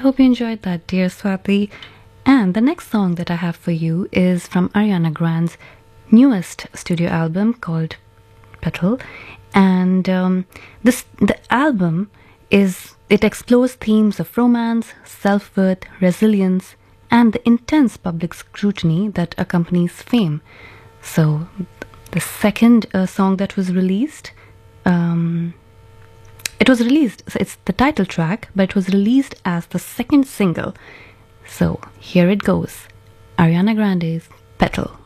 hope you enjoyed that, dear Swati. And the next song that I have for you is from Ariana Grande's newest studio album called Petal. And the album it explores themes of romance, self-worth, resilience, and the intense public scrutiny that accompanies fame. So the second song that was released, it was released, so it's the title track, but it was released as the second single. So here it goes, Ariana Grande's Petal.